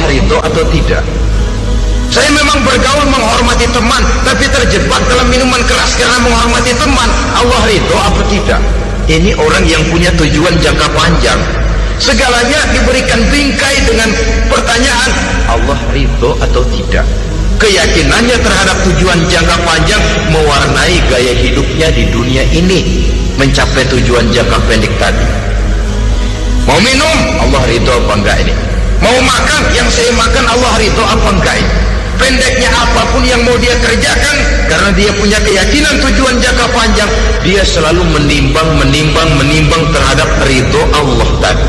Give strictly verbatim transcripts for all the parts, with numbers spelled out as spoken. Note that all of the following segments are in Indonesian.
ridho atau tidak? Saya memang bergaul menghormati teman, tapi terjebak dalam minuman keras karena menghormati teman. Allah ridho apa tidak? Ini orang yang punya tujuan jangka panjang. Segalanya diberikan bingkai dengan pertanyaan, Allah ridho atau tidak? Keyakinannya terhadap tujuan jangka panjang mewarnai gaya hidupnya di dunia ini, mencapai tujuan jangka pendek tadi. Mau minum, Allah ridho apa enggak ini? Mau makan, yang saya makan Allah ridho apa enggak ini? Pendeknya apapun yang mau dia kerjakan, karena dia punya keyakinan tujuan jangka panjang, dia selalu menimbang, menimbang, menimbang terhadap ridho Allah tadi.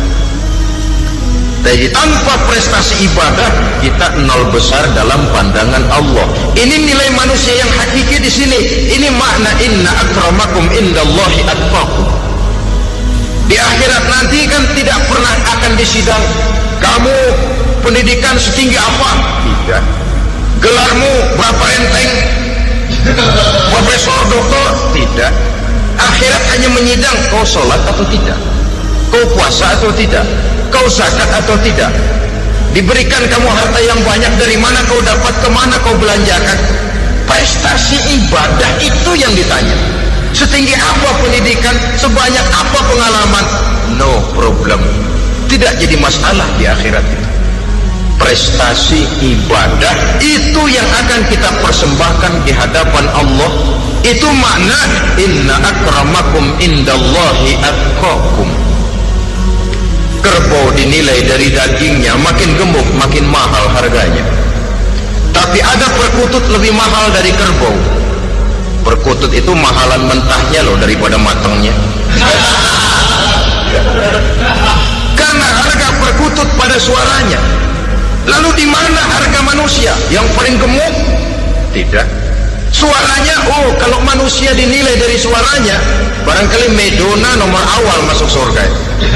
Jadi tanpa prestasi ibadah, kita nol besar dalam pandangan Allah. Ini nilai manusia yang hakiki di sini. Ini makna inna akramakum indallahi atqakum. Di akhirat nanti kan tidak pernah akan disidang. Kamu pendidikan setinggi apa? Tidak. Gelarmu berapa enteng? Profesor, doktor? Tidak. Akhirat hanya menyidang kau sholat atau tidak, kau puasa atau tidak, kau zakat atau tidak. Diberikan kamu harta yang banyak, dari mana kau dapat, kemana kau belanjakan. Prestasi ibadah itu yang ditanya. Setinggi apa pendidikan, sebanyak apa pengalaman, no problem. Tidak jadi masalah di akhirat itu. Prestasi ibadah itu yang akan kita persembahkan di hadapan Allah. Itu makna inna akramakum indallahi atqakum. Kerbau dinilai dari dagingnya, makin gemuk makin mahal harganya. Tapi ada perkutut lebih mahal dari kerbau. Perkutut itu mahalan mentahnya loh daripada matangnya. Karena harga perkutut pada suaranya. Lalu di mana harga manusia yang paling gemuk? Tidak. Suaranya, oh kalau manusia dinilai dari suaranya, barangkali Madonna nomor awal masuk surga.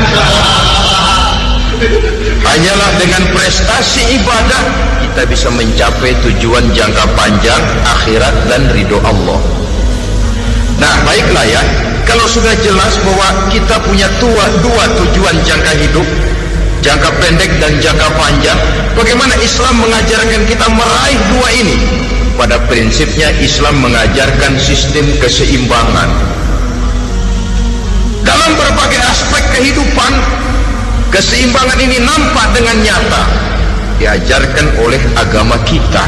Hanyalah dengan prestasi ibadah kita bisa mencapai tujuan jangka panjang akhirat dan ridho Allah. Nah baiklah ya, kalau sudah jelas bahwa kita punya dua, dua tujuan jangka hidup, jangka pendek dan jangka panjang, bagaimana Islam mengajarkan kita meraih dua ini? Pada prinsipnya Islam mengajarkan sistem keseimbangan dalam berbagai aspek kehidupan. Keseimbangan ini nampak dengan nyata diajarkan oleh agama kita,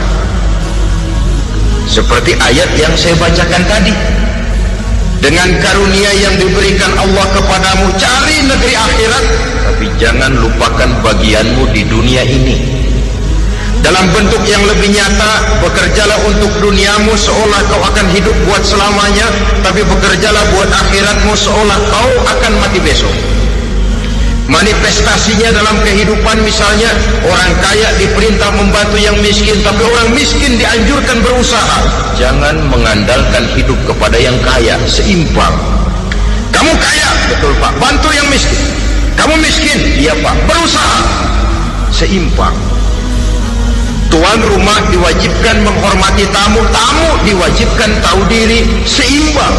seperti ayat yang saya bacakan tadi. Dengan karunia yang diberikan Allah kepadamu, cari negeri akhirat, tapi jangan lupakan bagianmu di dunia ini. Dalam bentuk yang lebih nyata, bekerjalah untuk duniamu seolah kau akan hidup buat selamanya, tapi bekerjalah buat akhiratmu seolah kau akan mati besok. Manifestasinya dalam kehidupan, misalnya orang kaya diperintah membantu yang miskin, tapi orang miskin dianjurkan berusaha. Jangan mengandalkan hidup kepada yang kaya, seimbang. Kamu kaya, betul Pak, bantu yang miskin. Kamu miskin, iya Pak, berusaha, seimbang. Tuan rumah diwajibkan menghormati tamu, tamu diwajibkan tahu diri, seimbang.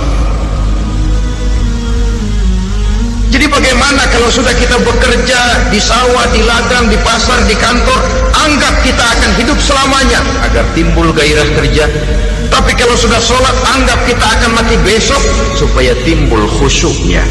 Jadi bagaimana kalau sudah kita bekerja di sawah, di ladang, di pasar, di kantor, anggap kita akan hidup selamanya agar timbul gairah kerja. Tapi kalau sudah sholat, anggap kita akan mati besok supaya timbul khusyuknya.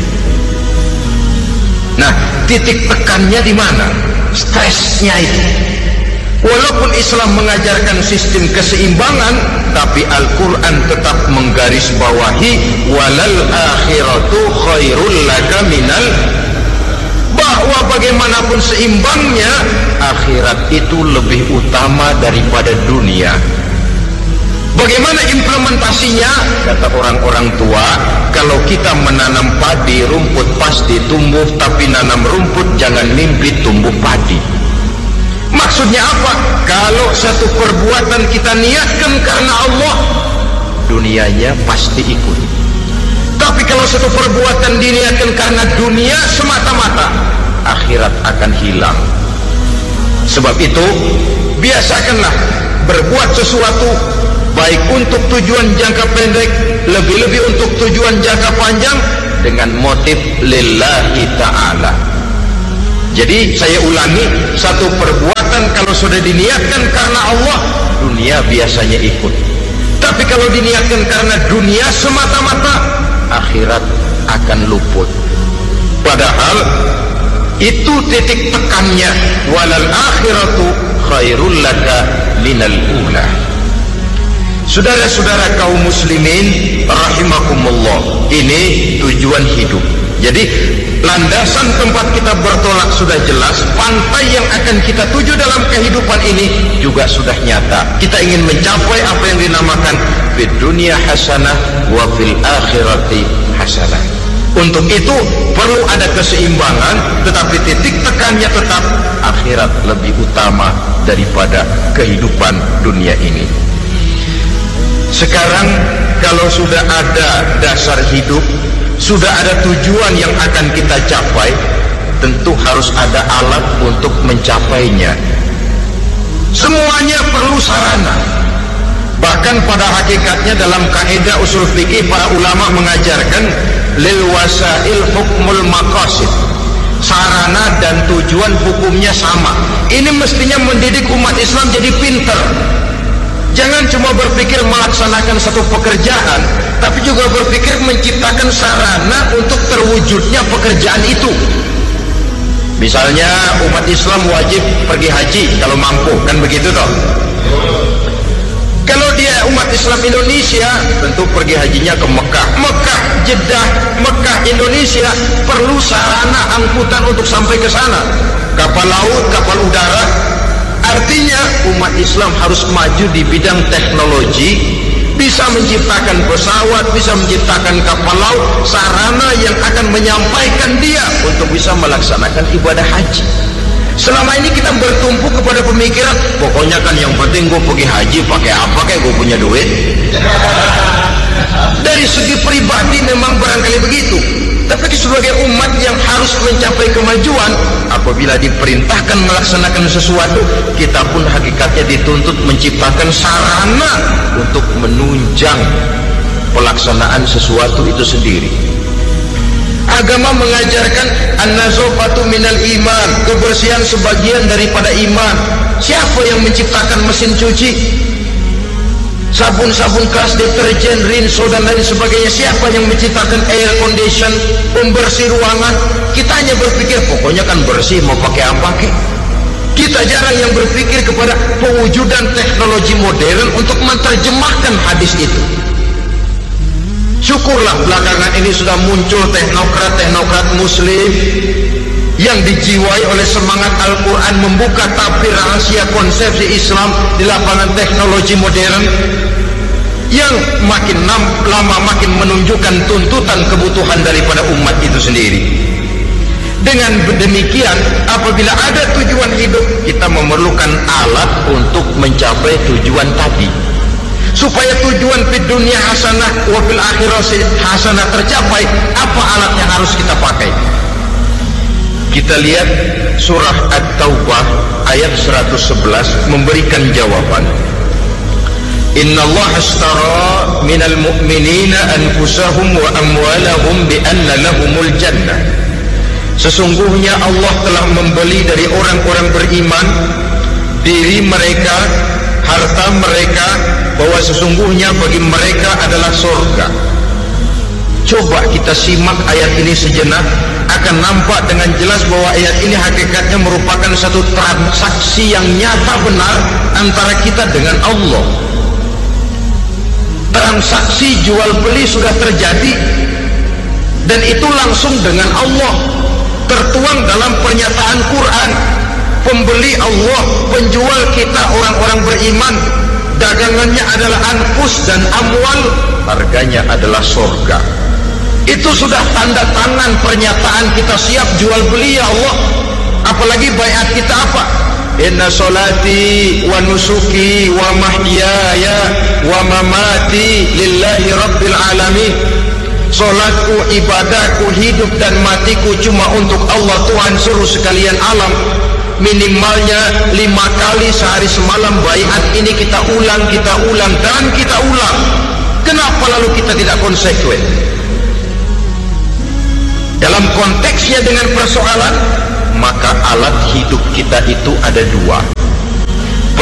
Nah, titik tekannya di mana? Stresnya itu. Walaupun Islam mengajarkan sistem keseimbangan, tapi Al-Quran tetap menggarisbawahi walal akhiratu khairul laka minal, bahwa bagaimanapun seimbangnya, akhirat itu lebih utama daripada dunia. Bagaimana implementasinya? Kata orang-orang tua, kalau kita menanam padi, rumput pasti tumbuh, tapi nanam rumput jangan mimpi tumbuh padi. Maksudnya apa? Kalau satu perbuatan kita niatkan karena Allah, dunianya pasti ikut. Tapi kalau satu perbuatan diniatkan karena dunia semata-mata, akhirat akan hilang. Sebab itu, biasakanlah berbuat sesuatu, baik untuk tujuan jangka pendek, lebih-lebih untuk tujuan jangka panjang, dengan motif lillahi ta'ala. Jadi saya ulangi, satu perbuatan kenikmatan kalau sudah diniatkan karena Allah, dunia biasanya ikut. Tapi kalau diniatkan karena dunia semata-mata, akhirat akan luput. Padahal itu titik tekannya, walal akhiratu khairul laka minal ula. Saudara-saudara kaum muslimin rahimakumullah, ini tujuan hidup. Jadi landasan tempat kita bertolak sudah jelas, pantai yang akan kita tuju dalam kehidupan ini juga sudah nyata. Kita ingin mencapai apa yang dinamakan fid dunya hasanah wa fil akhirati hasanah. Untuk itu perlu ada keseimbangan, tetapi titik tekannya tetap akhirat lebih utama daripada kehidupan dunia ini. Sekarang kalau sudah ada dasar hidup, sudah ada tujuan yang akan kita capai, tentu harus ada alat untuk mencapainya. Semuanya perlu sarana. Bahkan pada hakikatnya dalam kaidah usul fikih para ulama mengajarkan lil wasail hukmul maqasid. Sarana dan tujuan hukumnya sama. Ini mestinya mendidik umat Islam jadi pintar. Jangan cuma berpikir melaksanakan satu pekerjaan, tapi juga berpikir menciptakan sarana untuk terwujudnya pekerjaan itu. Misalnya umat Islam wajib pergi haji kalau mampu, kan begitu toh? Kalau dia umat Islam Indonesia, tentu pergi hajinya ke Mekah. Mekah, Jeddah, Mekah, Indonesia perlu sarana angkutan untuk sampai ke sana. Kapal laut, kapal udara. Artinya umat Islam harus maju di bidang teknologi, bisa menciptakan pesawat, bisa menciptakan kapal laut, sarana yang akan menyampaikan dia untuk bisa melaksanakan ibadah haji. Selama ini kita bertumpu kepada pemikiran, pokoknya kan yang penting gue pergi haji pakai apa, kayak gue punya duit. Dari segi pribadi memang barangkali begitu, tapi sebagai umat yang harus mencapai kemajuan, apabila diperintahkan melaksanakan sesuatu, kita pun hakikatnya dituntut menciptakan sarana untuk menunjang pelaksanaan sesuatu itu sendiri. Agama mengajarkan an-nazafatu minal iman, kebersihan sebagian daripada iman. Siapa yang menciptakan mesin cuci, sabun-sabun keras, deterjen, rinso dan lain sebagainya? Siapa yang menciptakan air condition, pembersih ruangan? Kita hanya berpikir pokoknya kan bersih, mau pakai apa kek. Kita jarang yang berpikir kepada pewujudan teknologi modern untuk menerjemahkan hadis itu. Syukurlah belakangan ini sudah muncul teknokrat-teknokrat muslim yang dijiwai oleh semangat Al-Quran membuka tabir rahasia konsepsi Islam di lapangan teknologi modern, yang makin lama makin menunjukkan tuntutan kebutuhan daripada umat itu sendiri. Dengan demikian, apabila ada tujuan hidup, kita memerlukan alat untuk mencapai tujuan tadi. Supaya tujuan fid dunya hasanah wa fil akhirati hasanah tercapai, apa alat yang harus kita pakai? Kita lihat surah At-Taubah ayat seratus sebelas memberikan jawaban. Innallaha ashtara minal mu'minina anfusahum wa amwalahum bi anna lahumul jannah. Sesungguhnya Allah telah membeli dari orang-orang beriman diri mereka, harta mereka, bahwa sesungguhnya bagi mereka adalah surga. Coba kita simak ayat ini sejenak, akan nampak dengan jelas bahwa ayat ini hakikatnya merupakan satu transaksi yang nyata benar antara kita dengan Allah. Transaksi jual beli sudah terjadi, dan itu langsung dengan Allah, tertuang dalam pernyataan Quran. Pembeli Allah, penjual kita orang-orang beriman, dagangannya adalah anfus dan amwal, harganya adalah surga. Itu sudah tanda tangan pernyataan kita siap jual beli ya Allah. Apalagi baiat kita apa? Inna solati wa nusuki wa mahyaya wa mamati lillahi rabbil alamin. Solatku, ibadahku, hidup dan matiku cuma untuk Allah, Tuhan seluruh sekalian alam. Minimalnya lima kali sehari semalam baiat ini kita ulang, kita ulang, dan kita ulang. Kenapa lalu kita tidak konsekuen? Dalam konteksnya dengan persoalan, maka alat hidup kita itu ada dua.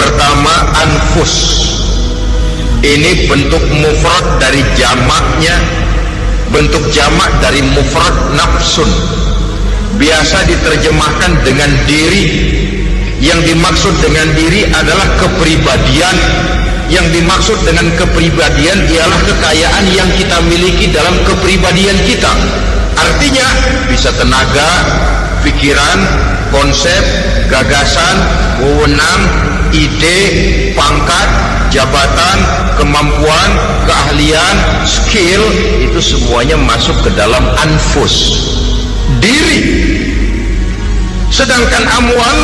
pertama anfus. Ini bentuk mufrad dari jamaknya, bentuk jamak dari mufrad nafsun. Biasa diterjemahkan dengan diri. Yang dimaksud dengan diri adalah kepribadian. Yang dimaksud dengan kepribadian ialah kekayaan yang kita miliki dalam kepribadian kita. Artinya bisa tenaga, pikiran, konsep, gagasan, wewenang, ide, pangkat, jabatan, kemampuan, keahlian, skill, itu semuanya masuk ke dalam anfus, diri. Sedangkan amwal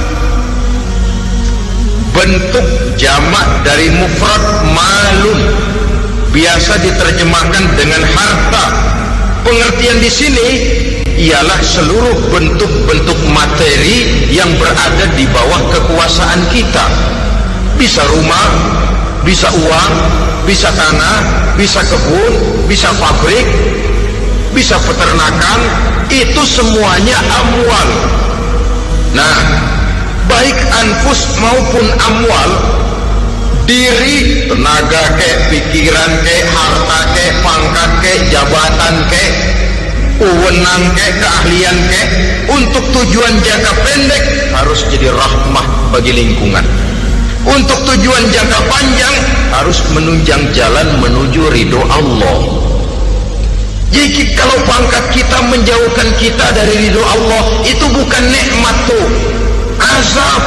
bentuk jamak dari mufrad malun, biasa diterjemahkan dengan harta. Pengertian di sini ialah seluruh bentuk-bentuk materi yang berada di bawah kekuasaan kita. Bisa rumah, bisa uang, bisa tanah, bisa kebun, bisa pabrik, bisa peternakan, itu semuanya amwal. Nah, baik anfus maupun amwal, diri, tenaga ke, pikiran ke, harta ke, pangkat ke, jabatan ke, wewenang ke, keahlian ke, untuk tujuan jangka pendek harus jadi rahmah bagi lingkungan. Untuk tujuan jangka panjang harus menunjang jalan menuju ridho Allah. Jadi kalau pangkat kita menjauhkan kita dari ridho Allah, itu bukan nikmat tuh, azab.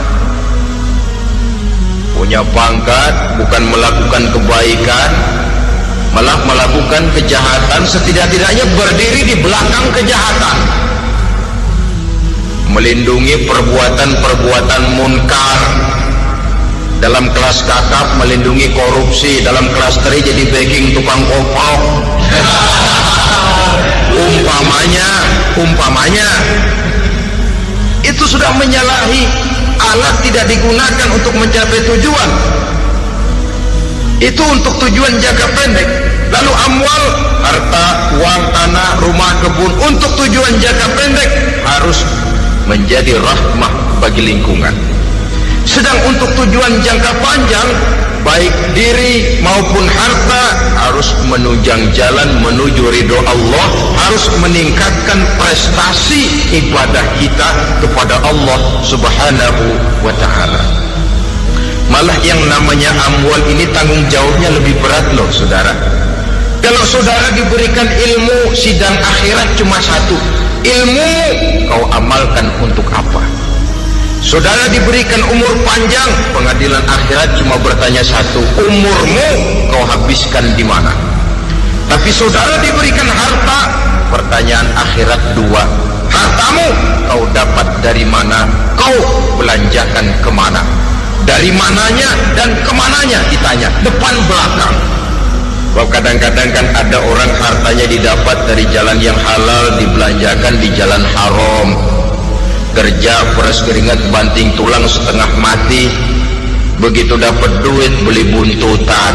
Punya pangkat bukan melakukan kebaikan, malah melakukan kejahatan, setidak-tidaknya berdiri di belakang kejahatan, melindungi perbuatan-perbuatan munkar. Dalam kelas kakap melindungi korupsi, dalam kelas teri jadi backing tukang kopok. Umpamanya, umpamanya itu sudah menyalahi. Alat tidak digunakan untuk mencapai tujuan, itu untuk tujuan jangka pendek. Lalu amwal, harta, uang, tanah, rumah, kebun, untuk tujuan jangka pendek harus menjadi rahmah bagi lingkungan. Sedang untuk tujuan jangka panjang, baik diri maupun harta harus menunjang jalan menuju ridho Allah, harus meningkatkan prestasi ibadah kita kepada Allah Subhanahu wa ta'ala. Malah yang namanya amwal ini tanggung jawabnya lebih berat loh saudara. Kalau saudara diberikan ilmu, sidang akhirat cuma satu, ilmu kau amalkan untuk apa? Saudara diberikan umur panjang, pengadilan akhirat cuma bertanya satu, umurmu kau habiskan di mana? Tapi saudara diberikan harta, pertanyaan akhirat dua, hartamu kau dapat dari mana? Kau belanjakan kemana? Dari mananya dan kemananya ditanya, depan belakang. Bahwa kadang-kadang kan ada orang hartanya didapat dari jalan yang halal, dibelanjakan di jalan haram. Kerja peras keringat banting tulang setengah mati, begitu dapat duit beli buntutan,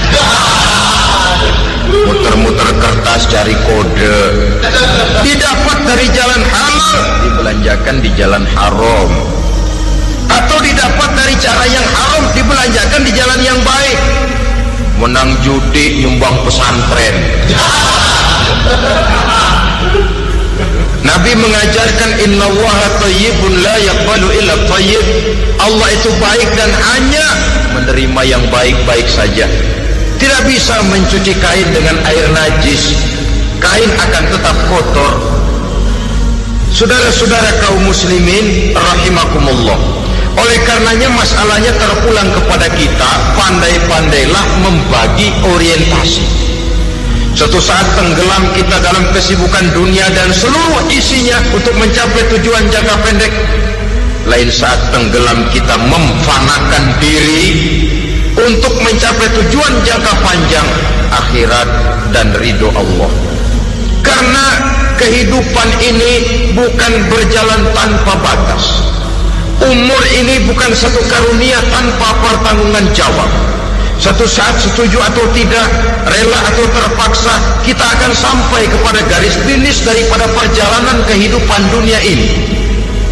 muter-muter kertas cari kode. Didapat dari jalan halal, dibelanjakan di jalan haram. Atau didapat dari cara yang haram, dibelanjakan di jalan yang baik. Menang judi, nyumbang pesantren. Nabi mengajarkan innallaha thayyibun la yaqbalu illa thayyib. Allah itu baik dan hanya menerima yang baik-baik saja. Tidak bisa mencuci kain dengan air najis. Kain akan tetap kotor. Saudara-saudara kaum muslimin rahimakumullah. Oleh karenanya masalahnya terpulang kepada kita, pandai-pandailah membagi orientasi. Suatu saat tenggelam kita dalam kesibukan dunia dan seluruh isinya untuk mencapai tujuan jangka pendek. Lain saat tenggelam kita memfanakan diri untuk mencapai tujuan jangka panjang, akhirat dan ridho Allah. Karena kehidupan ini bukan berjalan tanpa batas. Umur ini bukan satu karunia tanpa pertanggungan jawab. Satu saat setuju atau tidak, rela atau terpaksa, kita akan sampai kepada garis finish daripada perjalanan kehidupan dunia ini.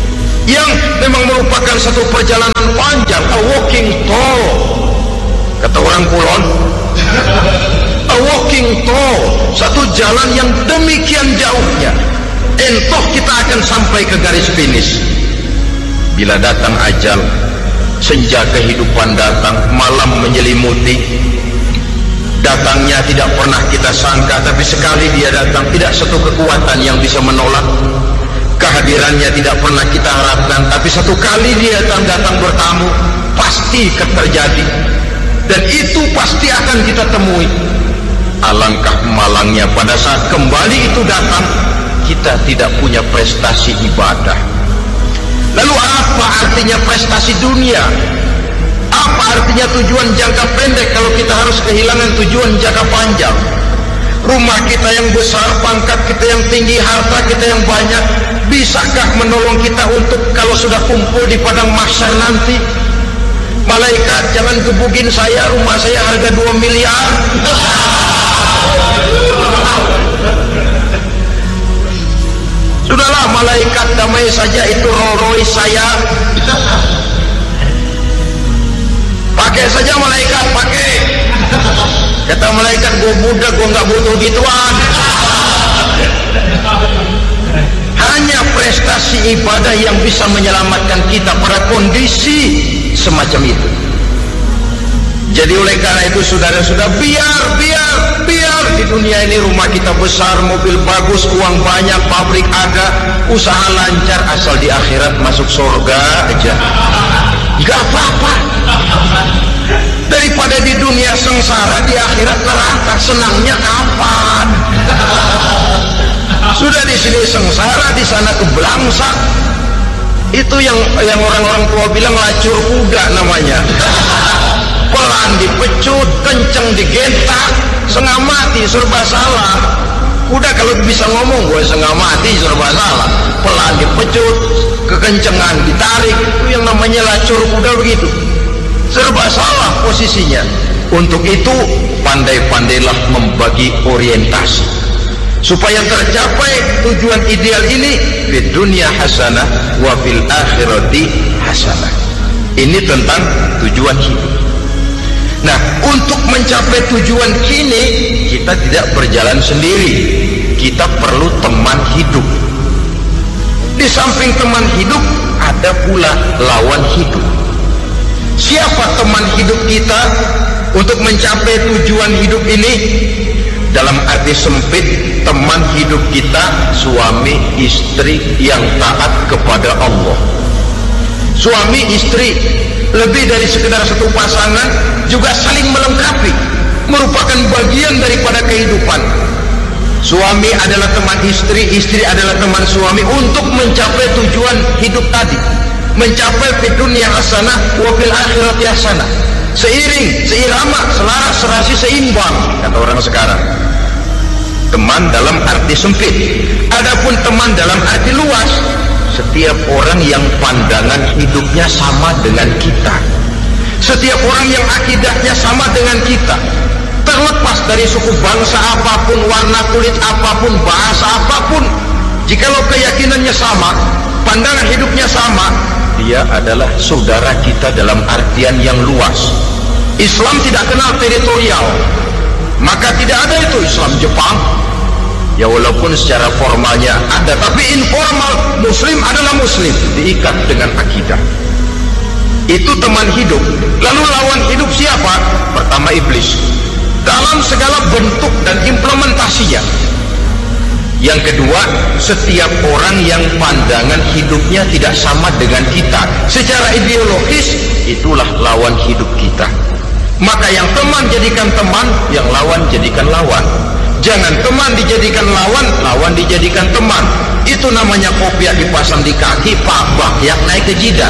yang memang merupakan satu perjalanan panjang, a walking toll, kata orang Kulon. A walking toll, satu jalan yang demikian jauhnya. Entoh kita akan sampai ke garis finish. Bila datang ajal, senja kehidupan datang, malam menyelimuti. Datangnya tidak pernah kita sangka, tapi sekali dia datang, tidak satu kekuatan yang bisa menolak. Kehadirannya tidak pernah kita harapkan, tapi satu kali dia datang, datang bertamu, pasti terjadi. Dan itu pasti akan kita temui. Alangkah malangnya pada saat kembali itu datang, kita tidak punya prestasi ibadah. Lalu apa artinya prestasi dunia? Apa artinya tujuan jangka pendek kalau kita harus kehilangan tujuan jangka panjang? Rumah kita yang besar, pangkat kita yang tinggi, harta kita yang banyak, bisakah menolong kita untuk kalau sudah kumpul di padang mahsyar nanti? Malaikat, jangan gebugin saya, rumah saya harga dua miliar. Sudahlah malaikat, damai saja, itu Rolls Royce saya. Pakai saja malaikat, pakai. Kata malaikat, gue budak, gue gak butuh gituan. Hanya prestasi ibadah yang bisa menyelamatkan kita pada kondisi semacam itu. Jadi oleh karena itu saudara-saudara, biar, biar, biar di dunia ini rumah kita besar, mobil bagus, uang banyak, pabrik ada, usaha lancar, asal di akhirat masuk surga aja. Gak apa-apa. Daripada di dunia sengsara, di akhirat neraka, senangnya kapan? Sudah di sini sengsara, di sana keblangsak. Itu yang yang orang-orang tua bilang lacur kuda namanya. Pelan dipecut, kenceng digentak, setengah mati, serba salah. Kuda kalau bisa ngomong, gue setengah mati, serba salah. Pelan dipecut, kekencengan ditarik, itu yang namanya lacur kuda begitu. Serba salah posisinya. Untuk itu pandai-pandailah membagi orientasi supaya tercapai tujuan ideal ini. Fid dunya hasanah wa fil akhirati hasanah. Ini tentang tujuan hidup. Nah, untuk mencapai tujuan kini kita tidak berjalan sendiri. Kita perlu teman hidup. Di samping teman hidup ada pula lawan hidup. Siapa teman hidup kita untuk mencapai tujuan hidup ini? Dalam arti sempit, teman hidup kita suami istri yang taat kepada Allah. Suami istri lebih dari sekedar satu pasangan, juga saling melengkapi, merupakan bagian daripada kehidupan. Suami adalah teman istri, istri adalah teman suami untuk mencapai tujuan hidup tadi, mencapai fid dunya hasanah wa fil akhirati hasanah. Seiring, seirama, selaras, serasi, seimbang, kata orang sekarang. Teman dalam arti sempit. Adapun teman dalam arti luas, setiap orang yang pandangan hidupnya sama dengan kita, setiap orang yang akidahnya sama dengan kita, terlepas dari suku bangsa apapun, warna kulit apapun, bahasa apapun, jikalau keyakinannya sama, pandangan hidupnya sama, dia adalah saudara kita dalam artian yang luas. Islam tidak kenal teritorial, maka tidak ada itu Islam Jepang. Ya walaupun secara formalnya ada, tapi informal muslim adalah muslim, diikat dengan akidah. Itu teman hidup. Lalu lawan hidup siapa? Pertama iblis, dalam segala bentuk dan implementasinya. Yang kedua, setiap orang yang pandangan hidupnya tidak sama dengan kita secara ideologis, itulah lawan hidup kita. Maka yang teman jadikan teman, yang lawan jadikan lawan. Jangan teman dijadikan lawan, lawan dijadikan teman. Itu namanya kopiah dipasang di kaki, pak bakyak naik ke jidat.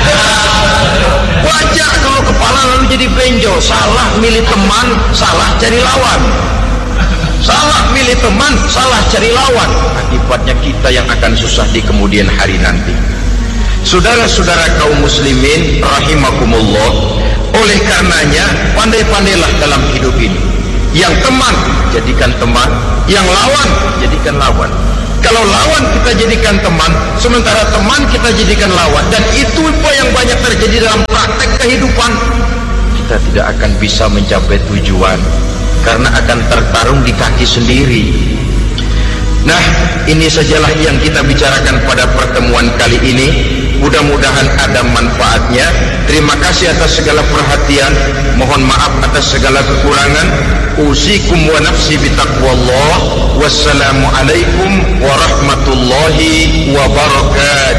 Wajah kalau kepala lalu jadi benjol. Salah milih teman, salah cari lawan. Salah milih teman, salah cari lawan. Akibatnya kita yang akan susah di kemudian hari nanti. Saudara-saudara kaum muslimin rahimakumullah, oleh karenanya pandai-pandailah dalam hidup ini. Yang teman jadikan teman, yang lawan jadikan lawan. Kalau lawan kita jadikan teman, sementara teman kita jadikan lawan, dan itu apa yang banyak terjadi dalam praktek kehidupan, kita tidak akan bisa mencapai tujuan karena akan tertarung di kaki sendiri. Nah, ini sajalah yang kita bicarakan pada pertemuan kali ini. Mudah-mudahan ada manfaatnya. Terima kasih atas segala perhatian. Mohon maaf atas segala kekurangan. Usikum wa nafsi bitaqwallah. Wassalamualaikum warahmatullahi wabarakatuh.